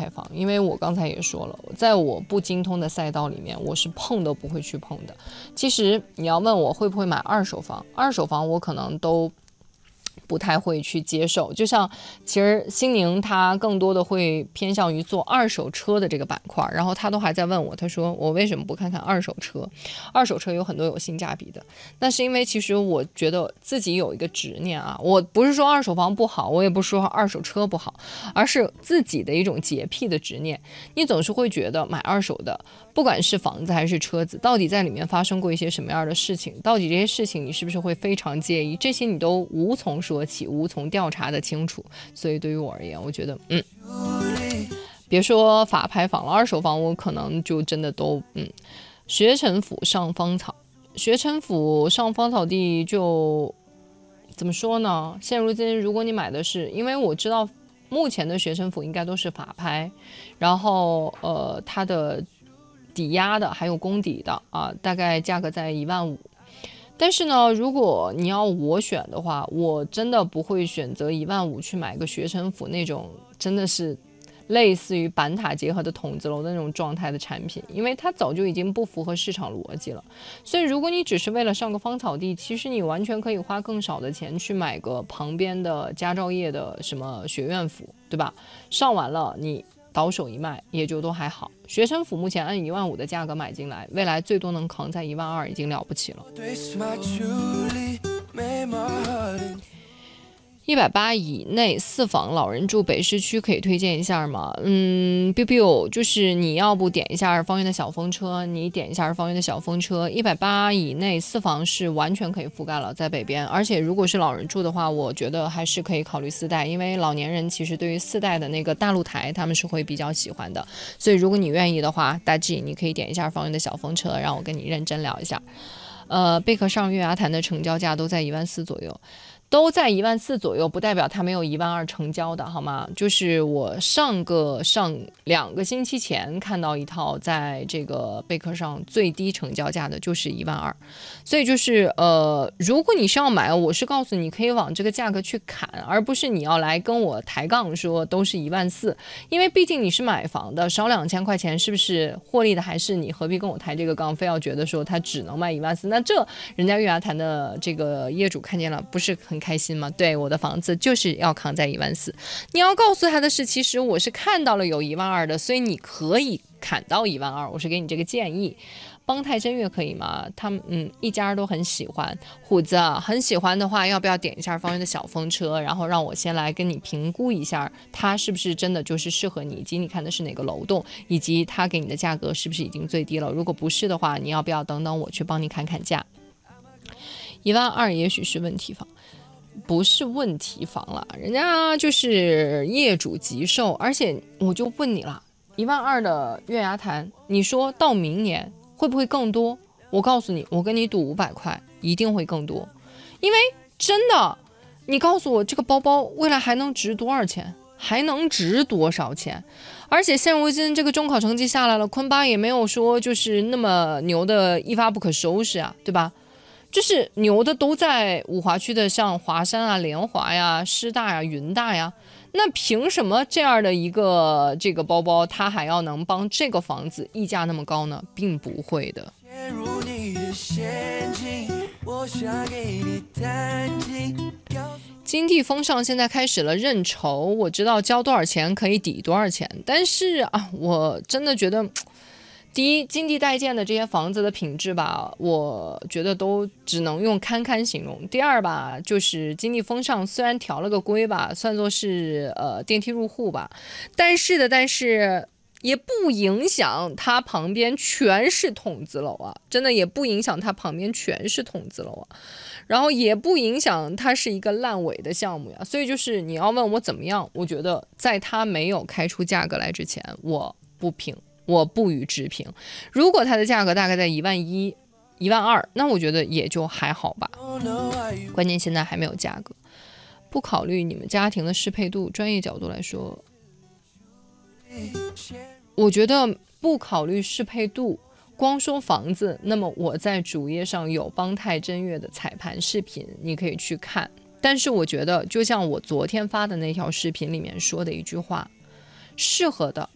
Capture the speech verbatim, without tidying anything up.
拍房，因为我刚才也说了，在我不精通的赛道里面，我是碰都不会去碰的。其实你要问我会不会买二手房，二手房我可能都不太会去接受，就像其实新宁他更多的会偏向于做二手车的这个板块，然后他都还在问我，他说我为什么不看看二手车？二手车有很多有性价比的，那是因为其实我觉得自己有一个执念啊，我不是说二手房不好，我也不是说二手车不好，而是自己的一种洁癖的执念。你总是会觉得买二手的，不管是房子还是车子，到底在里面发生过一些什么样的事情，到底这些事情你是不是会非常介意，这些你都无从说起，无从调查的清楚。所以对于我而言，我觉得嗯，别说法拍房了，二手房我可能就真的都嗯，学城府上芳草，学城府上芳草地就怎么说呢？现如今如果你买的是，因为我知道目前的学城府应该都是法拍，然后呃它的抵押的还有公抵的啊，大概价格在一万五。但是呢，如果你要我选的话，我真的不会选择一万五去买个学城府那种真的是类似于板塔结合的筒子楼的那种状态的产品，因为它早就已经不符合市场逻辑了。所以如果你只是为了上个芳草地，其实你完全可以花更少的钱去买个旁边的佳兆业的什么学院府，对吧？上完了你倒手一卖也就都还好。学城府目前按一万五的价格买进来，未来最多能扛在一万二已经了不起了。一百八以内四房老人住北市区可以推荐一下吗？嗯 ，biu biu， 就是你要不点一下方圆的小风车，你点一下方圆的小风车，一百八以内四房是完全可以覆盖了，在北边。而且如果是老人住的话，我觉得还是可以考虑四代，因为老年人其实对于四代的那个大露台他们是会比较喜欢的。所以如果你愿意的话，大 G 你可以点一下方圆的小风车，让我跟你认真聊一下。呃，贝壳上月牙潭的成交价都在一万四左右。都在一万四左右，不代表它没有一万二成交的，好吗？就是我上个上两个星期前看到一套，在这个贝壳上最低成交价的就是一万二，所以就是呃，如果你是要买，我是告诉你可以往这个价格去砍，而不是你要来跟我抬杠说都是一万四，因为毕竟你是买房的，少两千块钱是不是获利的还是你？何必跟我抬这个杠，非要觉得说它只能卖一万四？那这人家月牙潭的这个业主看见了，不是很开心吗？对，我的房子就是要扛在一万四。你要告诉他的是，其实我是看到了有一万二的，所以你可以砍到一万二。我是给你这个建议。邦泰真月可以吗？他们嗯一家都很喜欢。虎子很喜欢的话，要不要点一下方圆的小风车？然后让我先来跟你评估一下，它是不是真的就是适合你，以及你看的是哪个楼栋，以及它给你的价格是不是已经最低了？如果不是的话，你要不要等等我去帮你砍砍价？一万二也许是问题房。不是问题房了，人家就是业主急售，而且我就问你了，一万二的月牙潭，你说到明年会不会更多？我告诉你，我跟你赌五百块，一定会更多，因为真的，你告诉我这个包包未来还能值多少钱？还能值多少钱？而且现如今这个中考成绩下来了，昆巴也没有说就是那么牛的一发不可收拾啊，对吧？就是牛的都在五华区的，像华山啊、联华呀、师大呀、云大呀，那凭什么这样的一个这个包包，它还要能帮这个房子溢价那么高呢？并不会的。金地风尚现在开始了认筹，我知道交多少钱可以抵多少钱，但是啊，我真的觉得。第一，金地代建的这些房子的品质吧，我觉得都只能用堪堪形容。第二吧，就是金地风尚虽然调了个规吧，算作是呃电梯入户吧，但是的，但是也不影响它旁边全是筒子楼啊，真的也不影响它旁边全是筒子楼啊，然后也不影响它是一个烂尾的项目呀。所以就是你要问我怎么样，我觉得在它没有开出价格来之前，我不评。我不予置评。如果它的价格大概在一万一、一万二，那我觉得也就还好吧。关键现在还没有价格。不考虑你们家庭的适配度，专业角度来说，我觉得不考虑适配度，光说房子，那么我在主页上有邦泰真月的彩盘视频，你可以去看。但是我觉得，就像我昨天发的那条视频里面说的一句话，适合的